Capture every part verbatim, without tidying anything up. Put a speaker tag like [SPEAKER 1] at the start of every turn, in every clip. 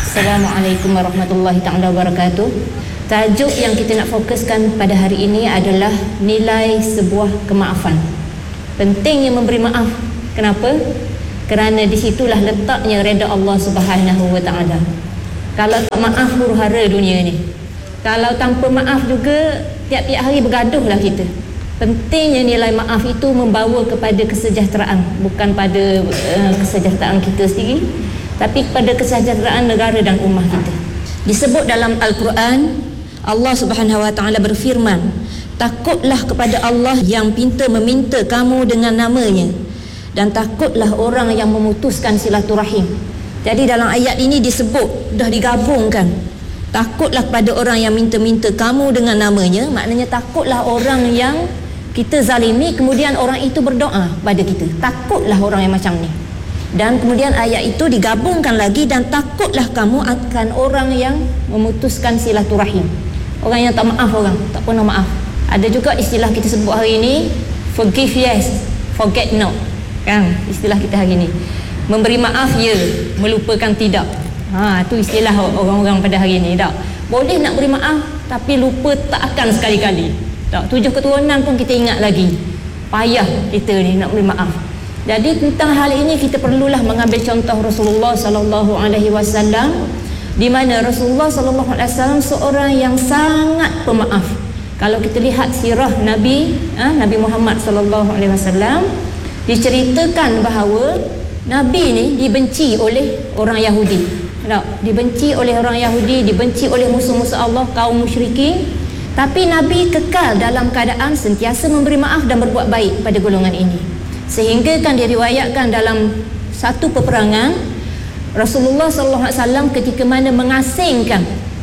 [SPEAKER 1] Assalamualaikum warahmatullahi taala wabarakatuh. Tajuk yang kita nak fokuskan pada hari ini adalah nilai sebuah kemaafan. Pentingnya memberi maaf. Kenapa? Kerana di situlah letaknya redha Allah Subhanahu wa taala. Kalau tak maaf, huru-hara dunia ni. Kalau tanpa maaf juga tiap-tiap hari bergaduhlah kita. Pentingnya nilai maaf itu membawa kepada kesejahteraan, bukan pada uh, kesejahteraan kita sendiri, tapi kepada kesejahteraan negara dan ummah kita. Disebut dalam Al-Quran, Allah Subhanahu wa taala berfirman, takutlah kepada Allah yang pinta meminta kamu dengan namanya, dan takutlah orang yang memutuskan silaturahim. Jadi dalam ayat ini disebut, dah digabungkan, takutlah kepada orang yang minta-minta kamu dengan namanya. Maknanya takutlah orang yang kita zalimi, kemudian orang itu berdoa pada kita. Takutlah orang yang macam ni. Dan kemudian ayat itu digabungkan lagi, dan takutlah kamu akan orang yang memutuskan silaturahim. Orang yang tak maaf orang, tak pernah maaf. Ada juga istilah kita sebut hari ini, forgive yes, forget no. Kan istilah kita hari ini. Memberi maaf ya, melupakan tidak. Ha, tu istilah orang-orang pada hari ini. Tak boleh nak beri maaf tapi lupa tak akan sekali-kali. Tak, tujuh keturunan pun kita ingat lagi. Payah kita ni nak beri maaf. Jadi tentang hal ini kita perlulah mengambil contoh Rasulullah sallallahu alaihi wasallam, di mana Rasulullah sallallahu alaihi wasallam seorang yang sangat pemaaf. Kalau kita lihat sirah Nabi, ha, Nabi Muhammad sallallahu alaihi wasallam, diceritakan bahawa Nabi ni dibenci oleh orang Yahudi. Tak, dibenci oleh orang Yahudi, dibenci oleh musuh-musuh Allah, kaum musyrikin. Tapi Nabi kekal dalam keadaan sentiasa memberi maaf dan berbuat baik pada golongan ini. Sehingga kan diriwayatkan dalam satu peperangan, Rasulullah sallallahu alaihi wasallam ketika mana mengasingkan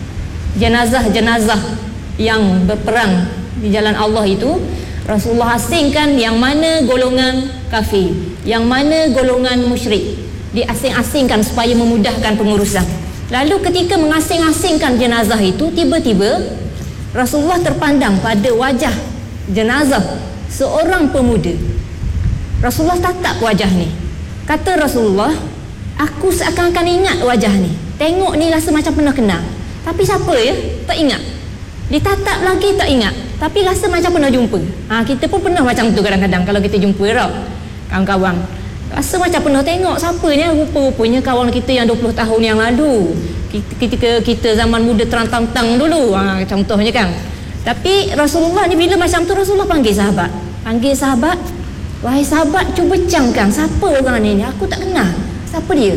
[SPEAKER 1] jenazah-jenazah yang berperang di jalan Allah itu, Rasulullah asingkan yang mana golongan kafir, yang mana golongan musyrik, diasing-asingkan supaya memudahkan pengurusan. Lalu ketika mengasing-asingkan jenazah itu, tiba-tiba Rasulullah terpandang pada wajah jenazah seorang pemuda. Rasulullah tatap wajah ni. Kata Rasulullah, aku seakan-akan ingat wajah ni. Tengok ni rasa macam pernah kenal. Tapi siapa ya? Tak ingat. Ditatap lagi tak ingat. Tapi rasa macam pernah jumpa. Ha, kita pun pernah macam tu kadang-kadang kalau kita jumpa tau, kawan-kawan. Rasa macam pernah tengok siapa ni, rupa-rupanya kawan kita yang dua puluh tahun yang lalu. Ketika kita zaman muda terang-tang dulu, ha, contohnya kan. Tapi Rasulullah ni bila macam tu, Rasulullah panggil sahabat. Panggil sahabat, wahai sahabat, cuba camkan siapa orang ni, aku tak kenal. Siapa dia?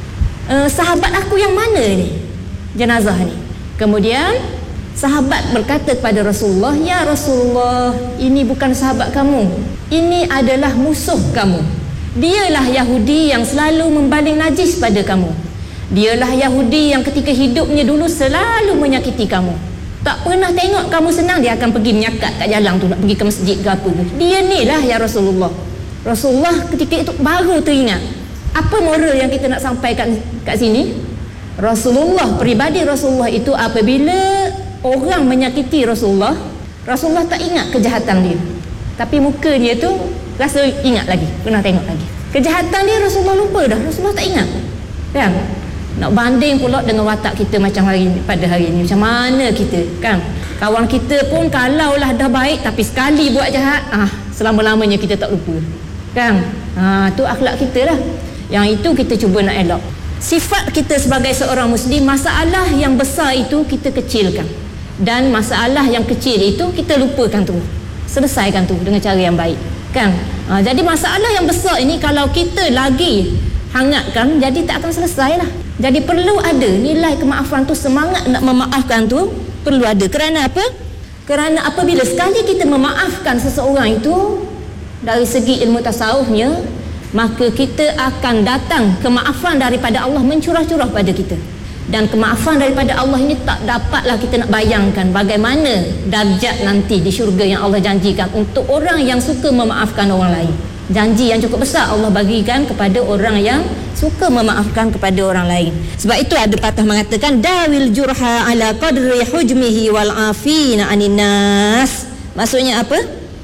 [SPEAKER 1] Uh, sahabat aku yang mana ni? Jenazah ni. Kemudian sahabat berkata kepada Rasulullah, ya Rasulullah, ini bukan sahabat kamu, ini adalah musuh kamu. Dialah Yahudi yang selalu membaling najis pada kamu. Dialah Yahudi yang ketika hidupnya dulu selalu menyakiti kamu. Tak pernah tengok kamu senang, dia akan pergi menyakat kat jalan tu, nak pergi ke masjid ke apa. Dia ni lah ya Rasulullah. Rasulullah ketika itu baru teringat. Apa moral yang kita nak sampaikan kat sini? Rasulullah, peribadi Rasulullah itu apabila orang menyakiti Rasulullah, Rasulullah tak ingat kejahatan dia, tapi muka dia tu rasa ingat lagi, pernah tengok lagi. Kejahatan dia Rasulullah lupa dah, Rasulullah tak ingat. Kan? Nak banding pula dengan watak kita macam hari ini, pada hari ini, macam mana kita kan? Kawan kita pun kalaulah dah baik tapi sekali buat jahat, ah selama-lamanya kita tak lupa. Kan? Ha, tu akhlak kita lah. Yang itu kita cuba nak elok. Sifat kita sebagai seorang Muslim, masalah yang besar itu kita kecilkan, dan masalah yang kecil itu kita lupakan tu, selesaikan tu dengan cara yang baik. Kan? Ha, jadi masalah yang besar ini kalau kita lagi hangatkan, jadi tak akan selesai lah. Jadi perlu ada nilai kemaafan tu, semangat nak memaafkan tu perlu ada. Kerana apa? Kerana apabila sekali kita memaafkan seseorang itu, dari segi ilmu tasawufnya, maka kita akan datang kemaafan daripada Allah mencurah-curah pada kita. Dan kemaafan daripada Allah ini tak dapatlah kita nak bayangkan bagaimana darjat nanti di syurga yang Allah janjikan untuk orang yang suka memaafkan orang lain. Janji yang cukup besar Allah bagikan kepada orang yang suka memaafkan kepada orang lain. Sebab itu ada patah mengatakan, dawil jurha ala qadri hujmihi wal afina anin nas. Maksudnya apa?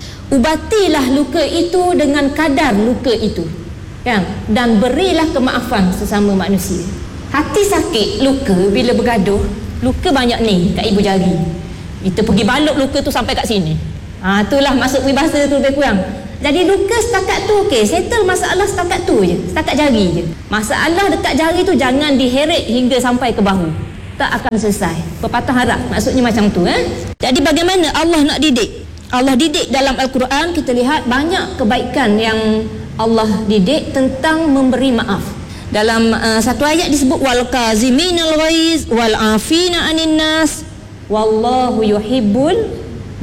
[SPEAKER 1] Ubatilah luka itu dengan kadar luka itu, kan? Dan berilah kemaafan sesama manusia. Hati sakit, luka bila bergaduh, luka banyak ni kat ibu jari. Kita pergi balut luka tu sampai kat sini. Ha, itulah maksud peribahasa tu lebih kurang. Jadi luka setakat tu okey, settle masalah setakat tu je, setakat jari je. Masalah dekat jari tu jangan diheret hingga sampai ke bahu. Tak akan selesai. Pepatah harap maksudnya macam tu eh. Jadi bagaimana Allah nak didik? Allah didik dalam Al-Quran, kita lihat banyak kebaikan yang Allah didik tentang memberi maaf. Dalam uh, satu ayat disebut wal kaziminal ghaiz wal afina anin nas wallahu yuhibbul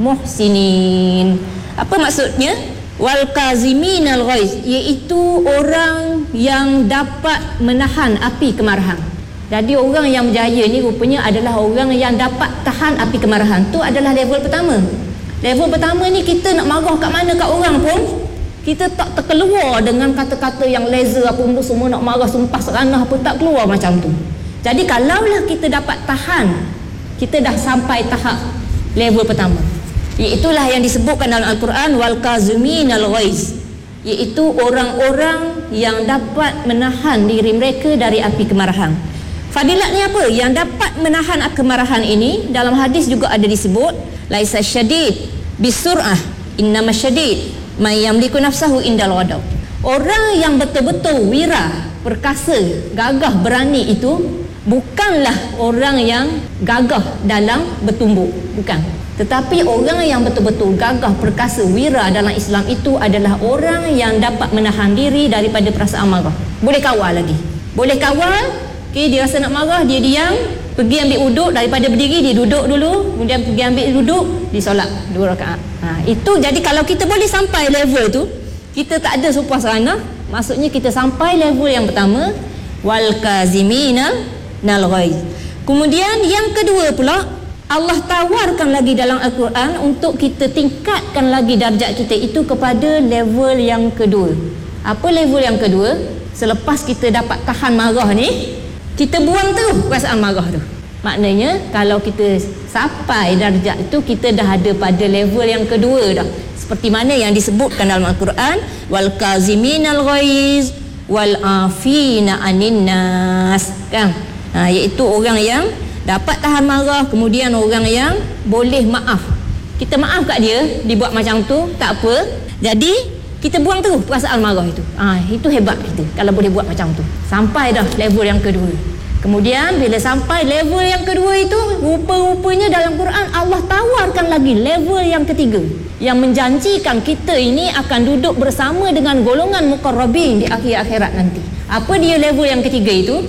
[SPEAKER 1] muhsinin. Apa maksudnya? Wal kaziminal ghaiz, iaitu orang yang dapat menahan api kemarahan. Jadi orang yang berjaya ni rupanya adalah orang yang dapat tahan api kemarahan. Tu adalah level pertama. Level pertama ni kita nak marah kat mana kat orang pun kita tak terkeluar dengan kata-kata yang laser apa pun semua, nak marah sumpah seranah apa, tak keluar macam tu. Jadi kalaulah kita dapat tahan, kita dah sampai tahap level pertama. Iaitulah yang disebutkan dalam Al-Quran wal kaziminal ghaiz, iaitu orang-orang yang dapat menahan diri mereka dari api kemarahan. Fadilatnya apa? Yang dapat menahan kemarahan ini dalam hadis juga ada disebut laisa syadid bisur'ah innama syadid may yamliku nafsahu indal ghadab. Orang yang betul-betul wira, perkasa, gagah, berani itu bukanlah orang yang gagah dalam bertumbuk, bukan. Tetapi orang yang betul-betul gagah, perkasa, wira dalam Islam itu adalah orang yang dapat menahan diri daripada perasaan marah. Boleh kawal lagi. Boleh kawal, okay, dia rasa nak marah, dia diam, pergi ambil wuduk, daripada berdiri dia duduk dulu, kemudian pergi ambil duduk, dia solat dua rakaat. Ha, itu jadi kalau kita boleh sampai level tu, kita tak ada sumpah seranah, maksudnya kita sampai level yang pertama, wal kazimina nal ghaiz. Kemudian yang kedua pula, Allah tawarkan lagi dalam Al-Quran untuk kita tingkatkan lagi darjat kita itu kepada level yang kedua. Apa level yang kedua? Selepas kita dapat tahan marah ni, kita buang terus perasaan marah tu. Maknanya kalau kita sampai darjat itu, kita dah ada pada level yang kedua dah. Seperti mana yang disebutkan dalam Al-Quran, wal kaziminal ghaiz wal afina anin nas, kan? Ha, iaitu orang yang dapat tahan marah, kemudian orang yang boleh maaf. Kita maaf kat dia, dibuat macam tu, tak apa. Jadi kita buang terus perasaan marah itu. Ah, ha, itu hebat kita kalau boleh buat macam tu. Sampai dah level yang kedua. Kemudian bila sampai level yang kedua itu, rupa-rupanya dalam Quran Allah tawarkan lagi level yang ketiga, yang menjanjikan kita ini akan duduk bersama dengan golongan muqarrabin di akhir akhirat nanti. Apa dia level yang ketiga itu?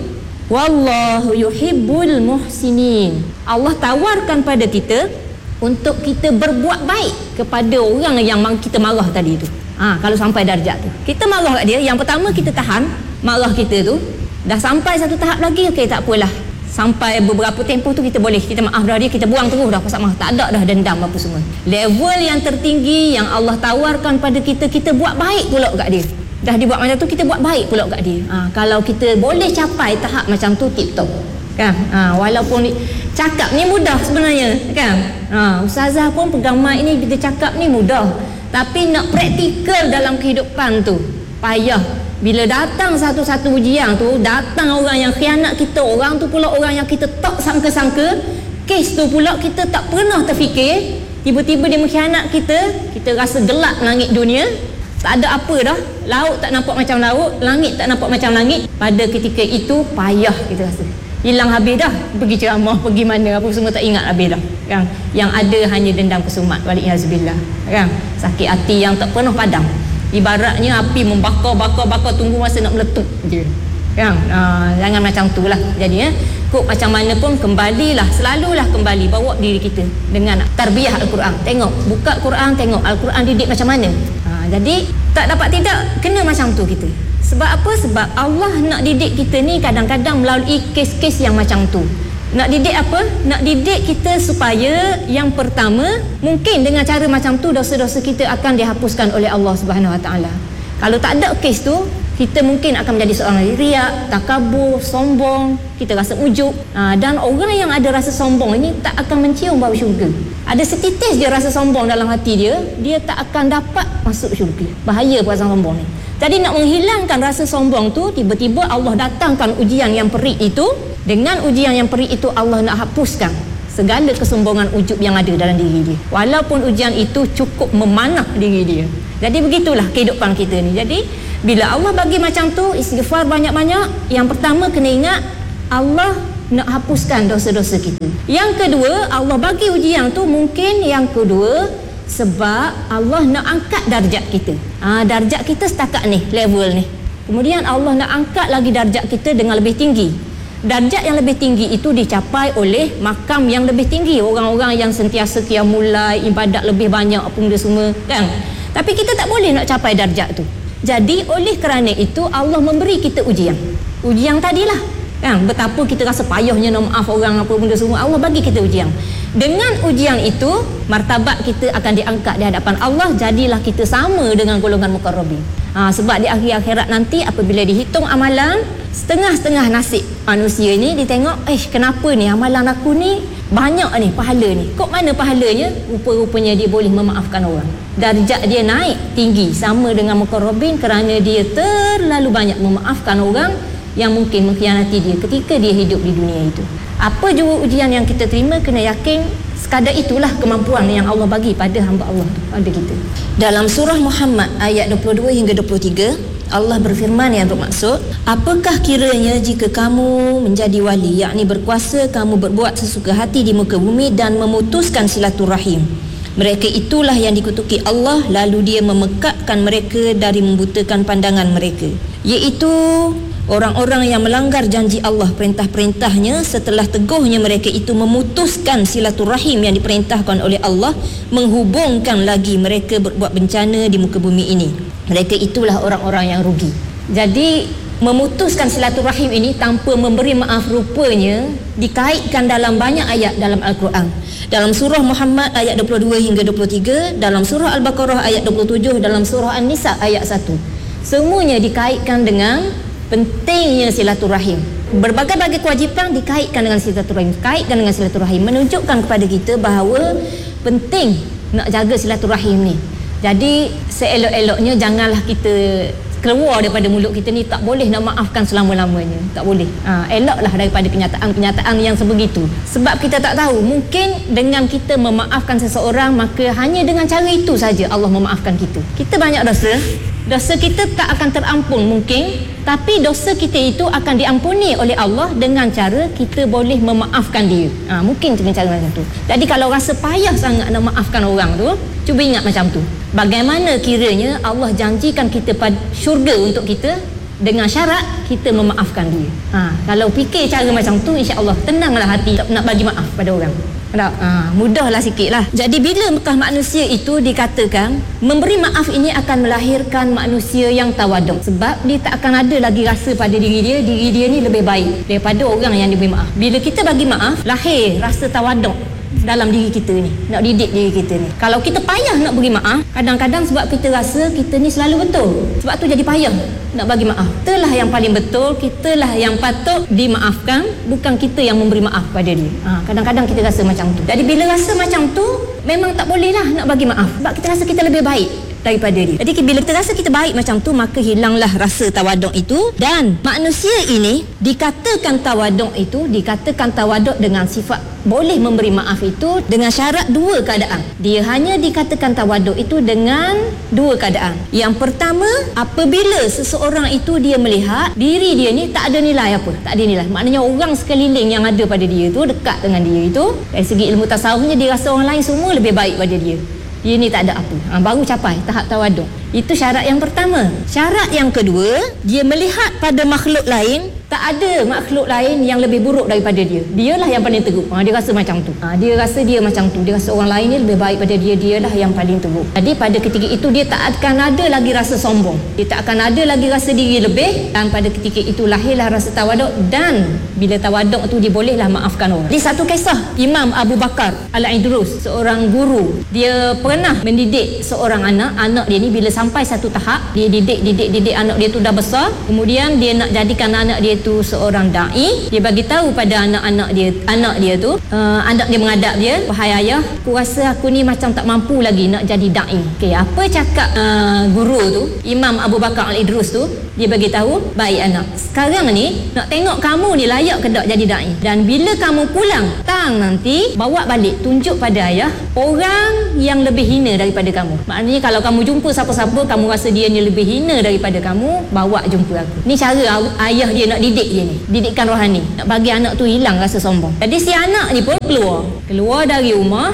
[SPEAKER 1] Wallahu yuhibbul muhsinin. Allah tawarkan pada kita untuk kita berbuat baik kepada orang yang kita marah tadi tu. Ha, kalau sampai darjat tu, kita marah kat dia, yang pertama kita tahan marah kita tu. Dah sampai satu tahap lagi, okey tak apalah. Sampai beberapa tempoh tu kita boleh, kita maaf dah dia, kita buang terus dah pasal marah, tak ada dah dendam apa semua. Level yang tertinggi yang Allah tawarkan pada kita, kita buat baik pula kat dia. Dah dibuat macam tu, kita buat baik pula kat dia. Ha, kalau kita boleh capai tahap macam tu, tip top, kan? Ha, walaupun cakap ni mudah sebenarnya, kan? Ha, ustazah pun pegang mic ni, kita cakap ni mudah, tapi nak praktikal dalam kehidupan tu payah. Bila datang satu-satu ujian tu, datang orang yang khianat kita, orang tu pula orang yang kita tak sangka-sangka, kes tu pula kita tak pernah terfikir, tiba-tiba dia mengkhianat kita, kita rasa gelap langit dunia. Tak ada apa dah, laut tak nampak macam laut, langit tak nampak macam langit. Pada ketika itu payah kita rasa, hilang habis dah, pergi ceramah, pergi mana apa semua tak ingat habis dah, kan? Yang ada hanya dendam kesumat, wali'iyazbillah, kan? Sakit hati yang tak pernah padam, ibaratnya api membakar bakar bakar tunggu masa nak meletup je, kan? Ha, jangan macam tu lah. Jadi ya, kok macam mana pun kembalilah, selalulah kembali bawa diri kita dengan tarbiyah Al-Quran. Tengok, buka Quran, tengok Al-Quran didik macam mana. Jadi tak dapat tidak kena macam tu kita. Sebab apa? Sebab Allah nak didik kita ni kadang-kadang melalui kes-kes yang macam tu. Nak didik apa? Nak didik kita supaya yang pertama, mungkin dengan cara macam tu dosa-dosa kita akan dihapuskan oleh Allah Subhanahu Wa Taala. Kalau tak ada kes tu, Kita mungkin akan menjadi seorang riak, takabur, sombong, kita rasa ujub. Ha, dan orang yang ada rasa sombong ini tak akan mencium bau syurga. Ada setitis je rasa sombong dalam hati dia, dia tak akan dapat masuk syurga. Bahaya perasaan sombong ni. Jadi nak menghilangkan rasa sombong tu, tiba-tiba Allah datangkan ujian yang perik itu. Dengan ujian yang perik itu Allah nak hapuskan segala kesombongan ujub yang ada dalam diri dia. Walaupun ujian itu cukup memanah diri dia. Jadi begitulah kehidupan kita ni. Jadi bila Allah bagi macam tu, istighfar banyak-banyak. Yang pertama kena ingat, Allah nak hapuskan dosa-dosa kita. Yang kedua, Allah bagi ujian tu mungkin yang kedua sebab Allah nak angkat darjat kita. Ha, darjat kita setakat ni, level ni. Kemudian Allah nak angkat lagi darjat kita dengan lebih tinggi. Darjat yang lebih tinggi itu dicapai oleh makam yang lebih tinggi. Orang-orang yang sentiasa qiyamul-lail, ibadat lebih banyak apa benda semua kan. Tapi kita tak boleh nak capai darjat tu. Jadi oleh kerana itu Allah memberi kita ujian. Ujian tadilah kan, betapa kita rasa payahnya nak maaf orang apa benda semua, Allah bagi kita ujian. Dengan ujian itu martabat kita akan diangkat di hadapan Allah. Jadilah kita sama dengan golongan muqarrabin. Ha, sebab di akhir akhirat nanti apabila dihitung amalan, setengah-setengah nasib manusia ni ditengok, eh kenapa ni amalan aku ni banyak ni pahala ni, kok mana pahalanya? Rupa-rupanya dia boleh memaafkan orang. Darjat dia naik tinggi sama dengan muqarrabin kerana dia terlalu banyak memaafkan orang yang mungkin mengkhianati dia ketika dia hidup di dunia itu. Apa jua ujian yang kita terima, kena yakin sekadar itulah kemampuan yang Allah bagi pada hamba Allah tu, pada kita. Dalam surah Muhammad ayat dua puluh dua hingga dua puluh tiga, Allah berfirman yang bermaksud, apakah kiranya jika kamu menjadi wali, yakni berkuasa, kamu berbuat sesuka hati di muka bumi dan memutuskan silaturahim. Mereka itulah yang dikutuki Allah, lalu dia memekakkan mereka dari membutakan pandangan mereka, iaitu orang-orang yang melanggar janji Allah, perintah-perintahnya, setelah teguhnya mereka itu memutuskan silaturahim yang diperintahkan oleh Allah, menghubungkan lagi mereka berbuat bencana di muka bumi ini. Mereka itulah orang-orang yang rugi. Jadi memutuskan silaturahim ini tanpa memberi maaf rupanya dikaitkan dalam banyak ayat dalam Al-Quran. Dalam surah Muhammad ayat dua puluh dua hingga dua puluh tiga, dalam surah Al-Baqarah ayat dua puluh tujuh, dalam surah An-Nisa ayat satu. Semuanya dikaitkan dengan pentingnya silaturahim. Berbagai-bagai kewajipan dikaitkan dengan silaturahim, dikaitkan dengan silaturahim, menunjukkan kepada kita bahawa penting nak jaga silaturahim ni. Jadi seelok-eloknya janganlah kita keluar daripada mulut kita ni, tak boleh nak maafkan selama-lamanya, tak boleh. Ha, eloklah daripada kenyataan-kenyataan yang sebegitu. Sebab kita tak tahu, mungkin dengan kita memaafkan seseorang, maka hanya dengan cara itu saja Allah memaafkan kita. Kita banyak dosa, dosa kita tak akan terampun mungkin, tapi dosa kita itu akan diampuni oleh Allah dengan cara kita boleh memaafkan dia. Ha, mungkin dengan cara macam tu. Jadi kalau rasa payah sangat nak maafkan orang tu, cuba ingat macam tu. Bagaimana kiranya Allah janjikan kita pada syurga untuk kita dengan syarat kita memaafkan dia. Ha, kalau fikir cara macam tu, insya-Allah tenanglah hati nak bagi maaf pada orang. Tak? Ha, mudahlah sikit lah. Jadi bila Mekah manusia itu dikatakan memberi maaf ini akan melahirkan manusia yang tawaduk, sebab dia tak akan ada lagi rasa pada diri dia, diri dia ni lebih baik daripada orang yang diberi maaf. Bila kita bagi maaf, lahir rasa tawaduk dalam diri kita ni, nak didik diri kita ni. Kalau kita payah nak beri maaf, kadang-kadang sebab kita rasa kita ni selalu betul, sebab tu jadi payah nak bagi maaf. Kitalah yang paling betul, kitalah yang patut dimaafkan, bukan kita yang memberi maaf pada dia. Ha, kadang-kadang kita rasa macam tu. Jadi bila rasa macam tu, memang tak bolehlah nak bagi maaf, sebab kita rasa kita lebih baik daripada dia. Jadi bila kita rasa kita baik macam tu, maka hilanglah rasa tawaduk itu. Dan manusia ini dikatakan tawaduk itu, dikatakan tawaduk dengan sifat boleh memberi maaf itu dengan syarat dua keadaan. Dia hanya dikatakan tawaduk itu dengan dua keadaan. Yang pertama, apabila seseorang itu dia melihat diri dia ni tak ada nilai apa, tak ada nilai. Maknanya orang sekeliling yang ada pada dia itu, dekat dengan dia itu, dari segi ilmu tasawufnya dia rasa orang lain semua lebih baik pada dia. Dia ni tak ada apa. Ha, baru capai tahap tawaduk. Itu syarat yang pertama. Syarat yang kedua, dia melihat pada makhluk lain Tak ada makhluk lain yang lebih buruk daripada dia. Dialah yang paling teruk. Ha, dia rasa macam tu. Ha, dia rasa dia macam tu. Dia rasa orang lain ni lebih baik pada dia. Dialah yang paling teruk. Jadi pada ketika itu dia tak akan ada lagi rasa sombong. Dia tak akan ada lagi rasa diri lebih. Dan pada ketika itu lahirlah rasa tawaduk. Dan bila tawaduk tu dia bolehlah maafkan orang. Di satu kisah Imam Abu Bakar Al-Idrus, seorang guru, dia pernah mendidik seorang anak. Anak dia ni bila sampai satu tahap, dia didik didik didik anak dia tu dah besar. Kemudian dia nak jadikan anak dia tu seorang dai. Dia bagi tahu pada anak-anak dia, anak dia tu, uh, anak dia mengadap dia, wahai ayah, aku rasa aku ni macam tak mampu lagi nak jadi dai. Okey, apa cakap uh, guru tu, Imam Abu Bakar Al-Idrus tu? Dia bagi tahu, baik anak, sekarang ni nak tengok kamu ni layak ke tak jadi dai. Dan bila kamu pulang, tang nanti bawa balik, tunjuk pada ayah orang yang lebih hina daripada kamu. Maknanya kalau kamu jumpa siapa-siapa kamu rasa dia ni lebih hina daripada kamu, bawa jumpa aku. Ni cara ayah dia nak didik dia ni, didikan rohani, nak bagi anak tu hilang rasa sombong. Jadi si anak ni pun keluar keluar dari rumah,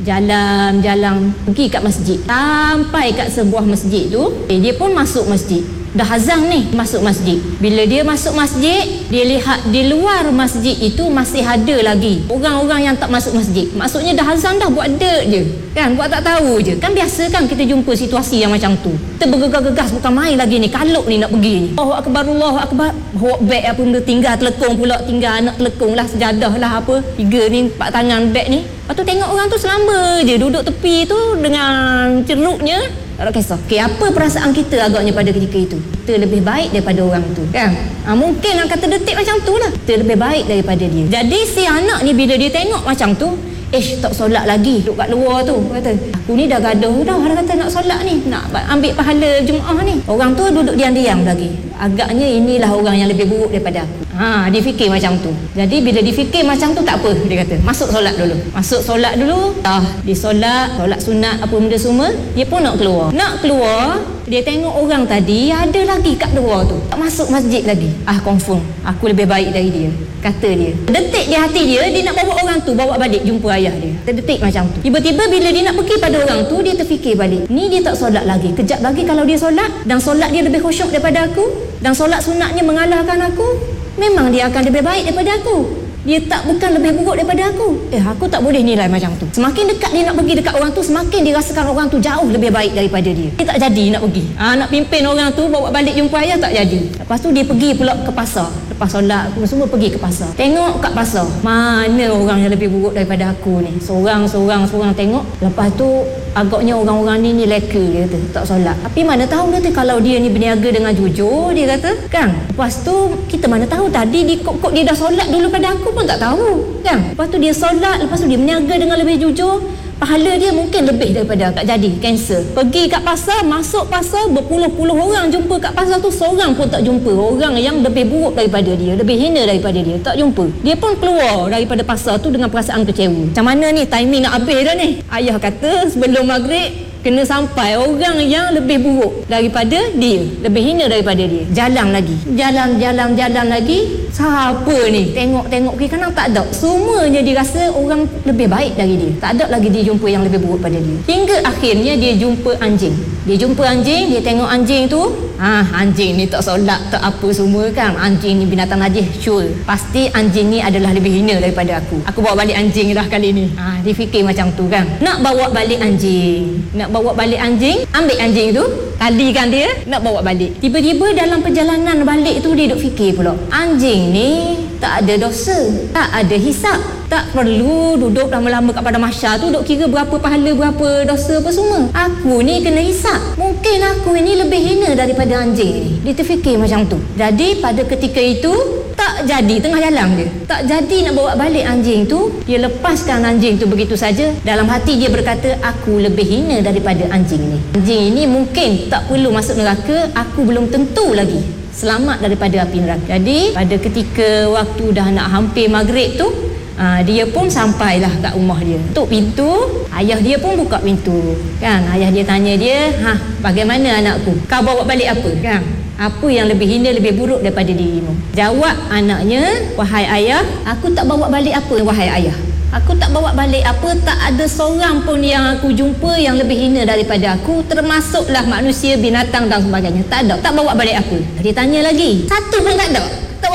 [SPEAKER 1] jalan-jalan pergi kat masjid. Sampai kat sebuah masjid tu, eh, dia pun masuk masjid. Dah azan ni, masuk masjid. Bila dia masuk masjid, dia lihat di luar masjid itu masih ada lagi orang-orang yang tak masuk masjid. Maksudnya dah azan dah, buat dek je kan, buat tak tahu je. Kan biasa kan kita jumpa situasi yang macam tu, kita bergegas-gegas, bukan main lagi ni, kaluk ni nak pergi ni. Allahu Akbar, Allahu Akbar, bawa beg apa benda, tinggal telekong pula, tinggal anak telekong lah, sejadah lah apa, tiga ni, empat tangan beg ni. Lepas tu tengok orang tu selamba je duduk tepi tu dengan ceruknya, tak ada kisah. Okay, apa perasaan kita agaknya pada ketika itu? Kita lebih baik daripada orang tu kan? Ha, mungkin orang kata detik macam tu lah, kita lebih baik daripada dia. Jadi si anak ni bila dia tengok macam tu, eh tak solat lagi duduk kat luar tu, kata aku ni dah gaduh dah, orang kata nak solat ni, nak ambil pahala Jumaat ni, orang tu duduk diam-diam lagi. Agaknya inilah orang yang lebih buruk daripada aku. Ha, dia fikir macam tu. Jadi bila dia fikir macam tu, tak apa, dia kata masuk solat dulu. Masuk solat dulu. Dah dia solat, solat sunat apa benda semua, dia pun nak keluar. Nak keluar, dia tengok orang tadi ada lagi kat luar tu, tak masuk masjid lagi. Ah, confirm aku lebih baik dari dia, kata dia. Detik di hati dia, dia nak bawa orang tu bawa balik jumpa ayah dia. Terdetik macam tu. Tiba-tiba bila dia nak pergi pada orang tu, dia terfikir balik, ni dia tak solat lagi. Kejap lagi kalau dia solat, dan solat dia lebih khusyuk daripada aku, dan solat sunatnya mengalahkan aku, memang dia akan lebih baik daripada aku. Dia tak bukan lebih buruk daripada aku. Eh, aku tak boleh nilai macam tu. Semakin dekat dia nak pergi dekat orang tu, semakin dia rasakan orang tu jauh lebih baik daripada dia. Dia tak jadi nak pergi. Ha, nak pimpin orang tu bawa balik jumpa ayah, tak jadi. Lepas tu dia pergi pula ke pasar. Lepas solat semua pergi ke pasar. Tengok kat pasar, mana orang yang lebih buruk daripada aku ni. Seorang, seorang, seorang tengok. Lepas tu agaknya orang-orang ni ni leka, dia kata, tak solat. Tapi mana tahu, dia kata, kalau dia ni berniaga dengan jujur, dia kata kan. Lepas tu kita mana tahu, tadi di kok-kok dia dah solat dulu pada aku pun tak tahu kan. Lepas tu dia solat, lepas tu dia berniaga dengan lebih jujur, pahala dia mungkin lebih daripada, tak jadi, cancel. Pergi kat pasar, masuk pasar, berpuluh-puluh orang jumpa kat pasar tu, seorang pun tak jumpa orang yang lebih buruk daripada dia, lebih hina daripada dia, tak jumpa. Dia pun keluar daripada pasar tu dengan perasaan kecewa. Macam mana ni, timing nak habis dah ni. Ayah kata sebelum maghrib kena sampai orang yang lebih buruk daripada dia, lebih hina daripada dia. Jalan lagi, jalan, jalan, jalan lagi. Siapa ni? Tengok-tengok kiri kanan tak ada. Semuanya dia rasa orang lebih baik dari dia. Tak ada lagi dia jumpa yang lebih buruk pada dia. Hingga akhirnya dia jumpa anjing. Dia jumpa anjing, dia tengok anjing tu. Ah, anjing ni tak solat, tak apa semua kan. Anjing ni binatang najis, sure. Pasti anjing ni adalah lebih hina daripada aku. Aku bawa balik anjing dah kali ni. Ah, dia fikir macam tu kan. Nak bawa balik anjing. Nak bawa balik anjing, ambil anjing tu, kalikan dia, nak bawa balik. Tiba-tiba dalam perjalanan balik tu dia duk fikir pula, anjing ni tak ada dosa, tak ada hisap, tak perlu duduk lama-lama kat padang mahsyar tu duk kira berapa pahala, berapa dosa apa semua. Aku ni kena hisap, mungkin aku ini lebih hina daripada anjing ni. Dia terfikir macam tu. Jadi pada ketika itu tak jadi, tengah jalan dia tak jadi nak bawa balik anjing tu. Dia lepaskan anjing tu begitu saja. Dalam hati dia berkata, aku lebih hina daripada anjing ni. Anjing ini mungkin tak perlu masuk neraka, aku belum tentu lagi selamat daripada api neraka. Jadi pada ketika waktu dah nak hampir maghrib tu, aa, dia pun sampailah kat rumah dia. Tuk pintu, ayah dia pun buka pintu kan. Ayah dia tanya dia, ha, bagaimana anakku, kau bawa balik apa kan? Apa yang lebih hina, lebih buruk daripada dirimu? Jawab anaknya, wahai ayah, aku tak bawa balik apa, wahai ayah. Aku tak bawa balik apa, tak ada seorang pun yang aku jumpa yang lebih hina daripada aku, termasuklah manusia, binatang dan sebagainya. Tak ada, tak bawa balik apa. Dia tanya lagi, satu pun tak ada, tak bawa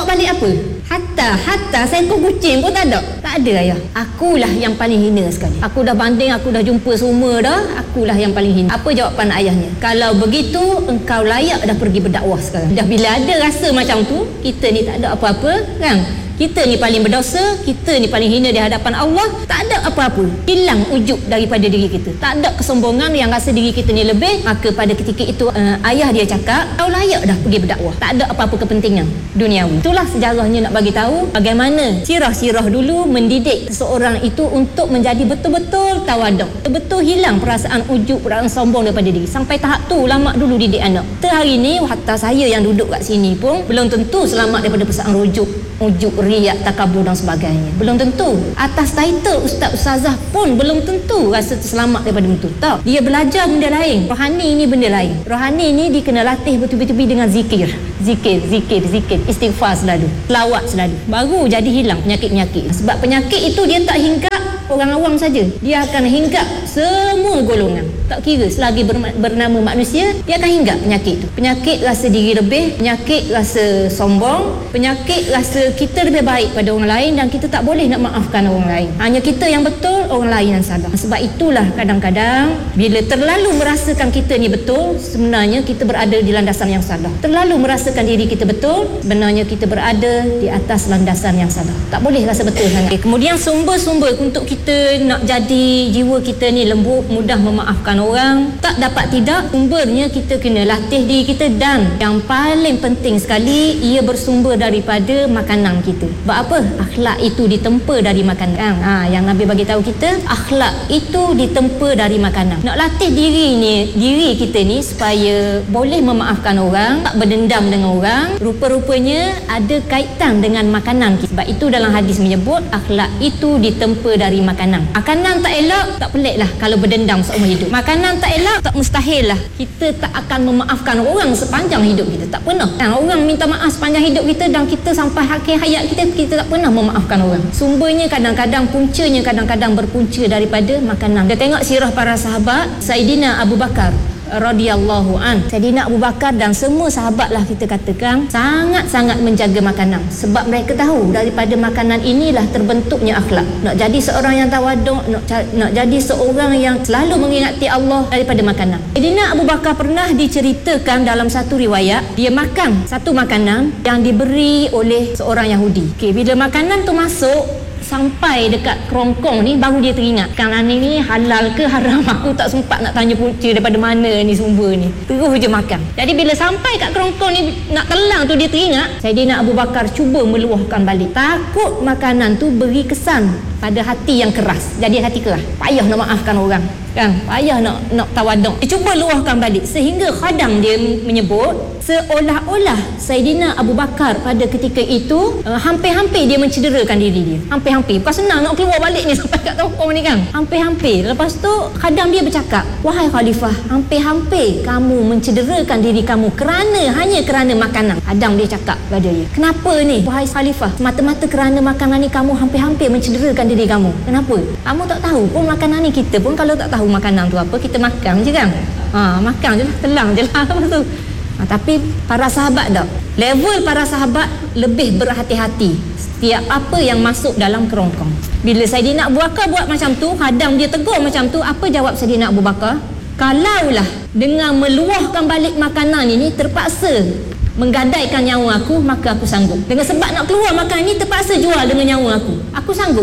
[SPEAKER 1] balik apa? Hatta Hatta seekor kucing pun tak ada. Tak ada ayah. Akulah yang paling hina sekali. Aku dah banding, aku dah jumpa semua dah, akulah yang paling hina. Apa jawapan ayahnya? Kalau begitu engkau layak dah pergi berdakwah sekarang. Dah bila ada rasa macam tu, kita ni tak ada apa-apa kan? Kita ni paling berdosa, kita ni paling hina di hadapan Allah, tak ada apa-apa. Hilang ujub daripada diri kita. Tak ada kesombongan yang rasa diri kita ni lebih. Maka pada ketika itu uh, ayah dia cakap, kau layak dah pergi berdakwah. Tak ada apa-apa kepentingan duniawi. Itulah sejarahnya nak bagi tahu bagaimana sirah-sirah dulu mendidik seseorang itu untuk menjadi betul-betul tawaduk. Betul-betul hilang perasaan ujub, perasaan sombong daripada diri. Sampai tahap tu ulama dulu didik anak. Hari ni hatta saya yang duduk kat sini pun belum tentu selamat daripada perasaan rujuk, ujub, riak, takabur dan sebagainya. Belum tentu. Atas title ustaz ustazah pun belum tentu rasa terselamat daripada itu. Tak. Dia belajar benda lain. Rohani ni benda lain. Rohani ni dia kena latih betul-betul dengan zikir. Zikir, zikir, zikir. Istighfar selalu. Selawat selalu. Baru jadi hilang penyakit-penyakit. Sebab penyakit itu dia tak hinggap orang awam saja. Dia akan hinggap semua golongan. Tak kira selagi bernama manusia, dia akan hinggap penyakit itu. Penyakit rasa diri lebih, penyakit rasa sombong, penyakit rasa kita lebih baik pada orang lain dan kita tak boleh nak maafkan orang lain. Hanya kita yang betul, orang lain yang salah. Sebab itulah kadang-kadang bila terlalu merasakan kita ni betul, sebenarnya kita berada di landasan yang salah. Terlalu merasakan diri kita betul, sebenarnya kita berada di atas landasan yang salah. Tak boleh rasa betul sangat. Kemudian sumber-sumber untuk kita nak jadi jiwa kita ni lembut, mudah memaafkan orang, tak dapat tidak, sumbernya kita kena latih diri kita. Dan yang paling penting sekali, ia bersumber daripada makanan kita. Sebab apa? Akhlak itu ditempa dari makanan. Ha, yang Nabi bagi tahu kita, akhlak itu ditempa dari makanan. Nak latih diri ni, diri kita ni supaya boleh memaafkan orang, tak berdendam dengan orang, rupa-rupanya ada kaitan dengan makanan kita. Sebab itu dalam hadis menyebut akhlak itu ditempa dari makanan. Makanan tak elok, tak pelik lah kalau berdendam seumur hidup. Makanan tak elok, tak mustahil lah kita tak akan memaafkan orang sepanjang hidup kita. Tak pernah. Dan orang minta maaf sepanjang hidup kita dan kita sampai akhir hayat kita, kita tak pernah memaafkan orang. Sumbernya kadang-kadang, puncanya kadang-kadang berpunca daripada makanan. Kita tengok sirah para sahabat. Saidina Abu Bakar radhiyallahu an. Saidina Abu Bakar dan semua sahabat lah kita katakan sangat-sangat menjaga makanan. Sebab mereka tahu daripada makanan inilah terbentuknya akhlak. Nak jadi seorang yang tawaduk, nak, nak jadi seorang yang selalu mengingati Allah daripada makanan. Saidina Abu Bakar pernah diceritakan dalam satu riwayat, dia makan satu makanan yang diberi oleh seorang Yahudi. Okey, bila makanan tu masuk sampai dekat kerongkong ni, baru dia teringat, makanan ni halal ke haram. Aku tak sempat nak tanya punca daripada mana ni sumber ni, terus je makan. Jadi bila sampai kat kerongkong ni nak telang tu, dia teringat. Saidina Abu Bakar cuba meluahkan balik. Takut makanan tu beri kesan pada hati yang keras. Jadi hati keras, payah nak maafkan orang kan, payah nak nak tawaduk. Dia cuba luahkan balik sehingga khadam dia menyebut seolah-olah Saidina Abu Bakar pada ketika itu uh, hampir-hampir dia mencederakan diri dia. Hampir-hampir. Bukan senang nak keluar balik ni sampai kat tokong ni kan. Hampir-hampir. Lepas tu khadam dia bercakap, wahai khalifah, hampir-hampir kamu mencederakan diri kamu kerana hanya kerana makanan. Khadam dia cakap pada dia, kenapa ni wahai khalifah, mata-mata kerana makanan ni kamu hampir-hampir mencederakan diri kamu. Kenapa? Kamu tak tahu pun makanan ni, kita pun kalau tak tahu makanan tu apa, kita makan je kan. Ha, makan je lah, telang je lah lepas tu. Ha, tapi para sahabat tak. Level para sahabat lebih berhati-hati setiap apa yang masuk dalam kerongkong. Bila Saidina Abu Bakar buat macam tu, khadam dia tegur macam tu, apa jawab Saidina Abu Bakar? Kalaulah dengan meluahkan balik makanan ini terpaksa menggadaikan nyawa aku, maka aku sanggup. Dengan sebab nak keluar makan ni terpaksa jual dengan nyawa aku, aku sanggup.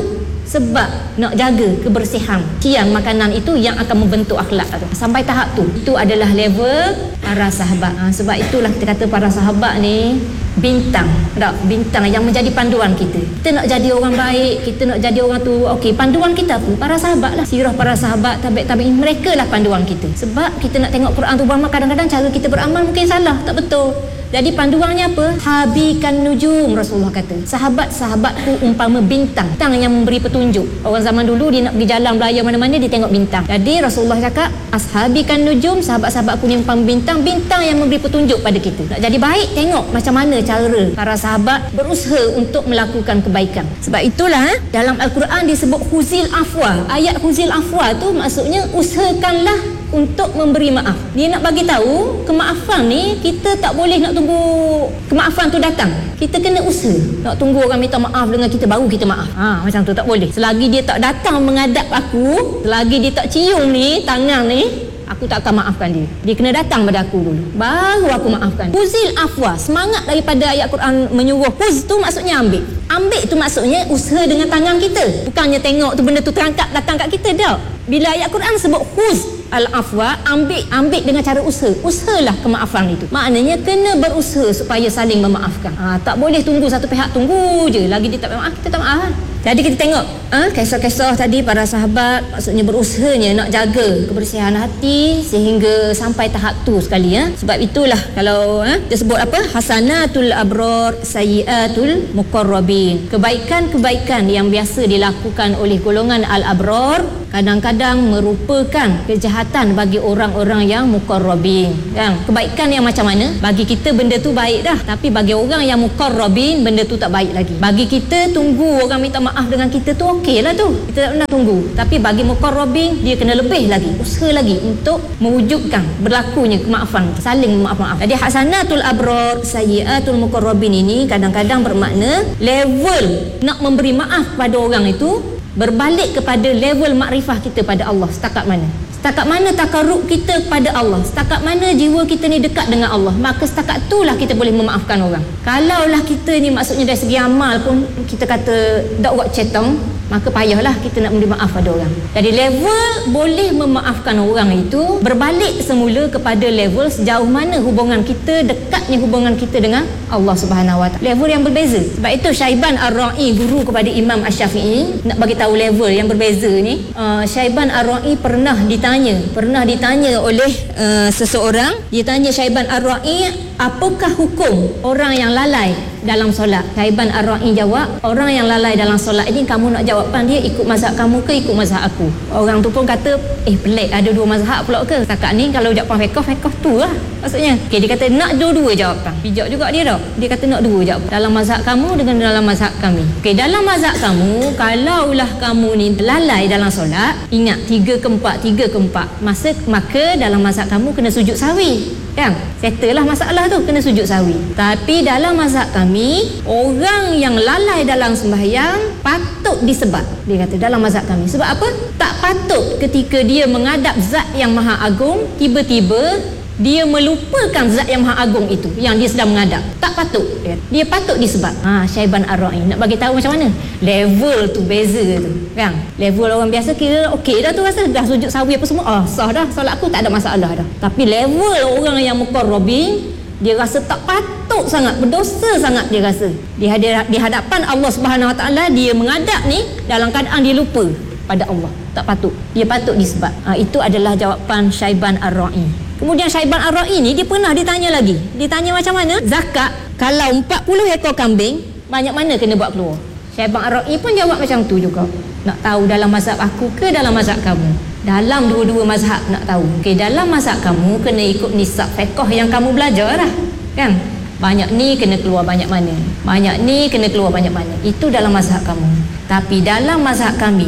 [SPEAKER 1] Sebab nak jaga kebersihan kian makanan itu yang akan membentuk akhlak tu. Sampai tahap tu, itu adalah level para sahabat. Ha, sebab itulah kita kata para sahabat ni bintang, tak? Bintang yang menjadi panduan kita. Kita nak jadi orang baik, kita nak jadi orang tu, okey, panduan kita apa? Para sahabat lah. Sirah para sahabat, tabi'in tabi'in, mereka lah panduan kita. Sebab kita nak tengok Quran tu beramal, kadang-kadang cara kita beramal mungkin salah, tak betul. Jadi panduannya apa? Habikan nujum, Rasulullah kata. Sahabat-sahabatku umpama bintang, bintang yang memberi petunjuk. Orang zaman dulu dia nak pergi jalan beraya mana-mana, dia tengok bintang. Jadi Rasulullah cakap, ashabikan nujum, sahabat-sahabatku ni umpama bintang, bintang yang memberi petunjuk pada kita. Nak jadi baik, tengok macam mana cara para sahabat berusaha untuk melakukan kebaikan. Sebab itulah eh, dalam Al-Quran disebut huzil afwa. Ayat huzil afwa tu maksudnya usahakanlah untuk memberi maaf. Dia nak bagi tahu kemaafan ni kita tak boleh nak tunggu kemaafan tu datang. Kita kena usaha. Nak tunggu orang minta maaf dengan kita baru kita maaf. Ha, macam tu tak boleh. Selagi dia tak datang menghadap aku, selagi dia tak cium ni tangan ni, aku tak akan maafkan dia. Dia kena datang pada aku dulu, baru aku maafkan. Huzil afwa, semangat daripada ayat Quran menyuruh. Huz tu maksudnya ambil. Ambil tu maksudnya usaha dengan tangan kita. Bukannya tengok tu benda tu terangkat datang kat kita, tak. Bila ayat Quran sebut huz al-afwa, ambil ambil dengan cara usaha. Usahalah kemaafan itu. Maknanya kena berusaha supaya saling memaafkan. Ha, tak boleh tunggu satu pihak tunggu je. Lagi dia tak maaf, kita tak maaf. Jadi kita tengok ha, kisah-kisah tadi para sahabat, maksudnya berusahanya nak jaga kebersihan hati sehingga sampai tahap tu sekali ya. Sebab itulah kalau ha, dia sebut apa? Hasanatul abrar sayyiatul muqarrabin. Kebaikan-kebaikan yang biasa dilakukan oleh golongan al-abrar kadang-kadang merupakan kejahatan bagi orang-orang yang muqarrabin. Kan? Kebaikan yang macam mana? Bagi kita benda tu baik dah, tapi bagi orang yang muqarrabin benda tu tak baik lagi. Bagi kita tunggu orang minta maaf dengan kita tu okey lah tu, kita tak pernah tunggu. Tapi bagi muqarrabin dia kena lebih lagi, usaha lagi untuk mewujudkan berlakunya kemaafan, saling memaaf-maaf. Jadi hasanatul abrar sayyiatul muqarrabin ini kadang-kadang bermakna level nak memberi maaf pada orang itu berbalik kepada level makrifah kita pada Allah setakat mana. Setakat mana takarrub kita pada Allah, setakat mana jiwa kita ni dekat dengan Allah, maka setakat itulah kita boleh memaafkan orang. Kalaulah kita ni maksudnya dari segi amal pun kita kata dak buat cetong, maka payahlah kita nak memberi maaf pada orang. Jadi level boleh memaafkan orang itu berbalik semula kepada level sejauh mana hubungan kita, dekatnya hubungan kita dengan Allah Subhanahu Wa Taala. Level yang berbeza. Sebab itu Syaiban Ar-Ra'i, guru kepada Imam Asy-Syafi'i, nak bagi tahu level yang berbeza ni. Uh, Syaiban Ar-Ra'i pernah ditanya pernah ditanya oleh uh, seseorang. Dia tanya Syaiban Ar-Ra'i, apakah hukum orang yang lalai dalam solat? Syaiban Ar-Ra'i jawab, orang yang lalai dalam solat ini kamu nak jawapan dia ikut mazhab kamu ke ikut mazhab aku? Orang tu pun kata, eh pelik, ada dua mazhab pula ke? Setakat ni kalau jawapan fiqh, fiqh tu lah maksudnya. Okay, dia kata nak dua-dua jawapan. Bijak juga dia tak? Dia kata nak dua jawapan, dalam mazhab kamu dengan dalam mazhab kami. Okay, dalam mazhab kamu, kalaulah kamu ni lalai dalam solat, ingat tiga ke empat, tiga ke empat, masa, maka dalam mazhab kamu kena sujud sahwi. Kan? Settle lah masalah tu, kena sujud sahwi. Tapi dalam mazhab kami, orang yang lalai dalam sembahyang patut disebat. Dia kata dalam mazhab kami. Sebab apa? Tak patut ketika dia menghadap zat yang maha agung, tiba-tiba dia melupakan zat yang maha agung itu yang dia sedang menghadap. Tak patut. Dia, dia patut disebat. Ha, Syaiban Ar-Ra'i nak bagi tahu macam mana level tu beza tu. Kan? Level orang biasa kira okey dah tu, rasa dah sujud sahwi apa semua, ah sah dah, solat aku tak ada masalah dah. Tapi level orang yang muqarrabin, dia rasa tak patut sangat, berdosa sangat dia rasa. Di di hadapan Allah Subhanahu Wa Taala dia menghadap ni dalam keadaan dia lupa pada Allah. Tak patut. Dia patut disebat. Ha, itu adalah jawapan Syaiban Ar-Ra'i. Kemudian Syaiban Ar-Ra'i ni dia pernah ditanya lagi. Ditanya macam mana? Zakat kalau empat puluh ekor kambing, banyak mana kena buat keluar? Syaiban Ar-Ra'i pun jawab macam tu juga. Nak tahu dalam mazhab aku ke dalam mazhab kamu? Dalam dua-dua mazhab nak tahu. Okey, dalam mazhab kamu kena ikut nisab fiqh yang kamu belajar lah. Kan? Banyak ni kena keluar banyak mana? Banyak ni kena keluar banyak mana? Itu dalam mazhab kamu. Tapi dalam mazhab kami,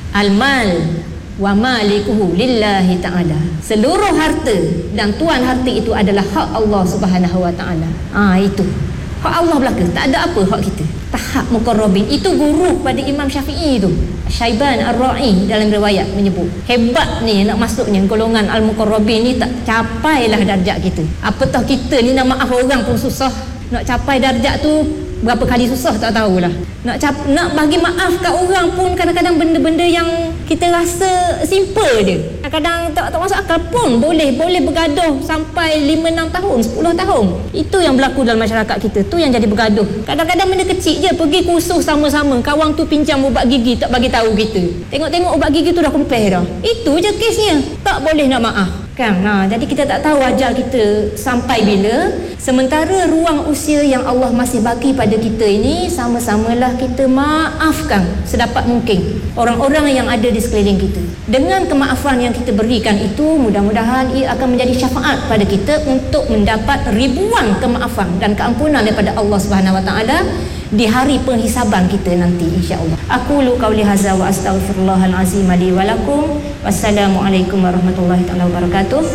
[SPEAKER 1] al-mal wa malikuhu lillahi ta'ala. Seluruh harta dan tuan harta itu adalah hak Allah Subhanahu Wa Ta'ala. Ah, itu hak Allah belaka, tak ada apa hak kita. Tahap muqarrabin itu guru pada Imam Syafi'i tu. Syaiban Ar-Ra'i dalam riwayat menyebut hebat ni nak masuknya golongan al-muqarrabin ni, tak capailah darjat kita. Apatah kita ni nak maaf orang pun susah, nak capai darjat tu berapa kali susah tak tahulah. Nak cap, nak bagi maaf kat orang pun kadang-kadang benda-benda yang kita rasa simple je, kadang-kadang tak, tak masuk akal pun boleh boleh bergaduh sampai lima enam tahun, sepuluh tahun. Itu yang berlaku dalam masyarakat kita, tu yang jadi bergaduh. Kadang-kadang benda kecil je, pergi kursus sama-sama, kawan tu pinjam ubat gigi tak bagi tahu kita, tengok-tengok ubat gigi tu dah compare dah. Itu je kesnya, tak boleh nak maaf. Kan? Ha, jadi kita tak tahu ajal kita sampai bila. Sementara ruang usia yang Allah masih bagi pada kita ini, sama-samalah kita maafkan sedapat mungkin orang-orang yang ada di sekeliling kita. Dengan kemaafan yang kita berikan itu, mudah-mudahan ia akan menjadi syafaat pada kita untuk mendapat ribuan kemaafan dan keampunan daripada Allah Subhanahu Wa Taala di hari penghisaban kita nanti, insya-Allah. Aqulu qauli hadza wa astaghfirullahal azim li wa lakum. Wassalamualaikum warahmatullahi taala wabarakatuh.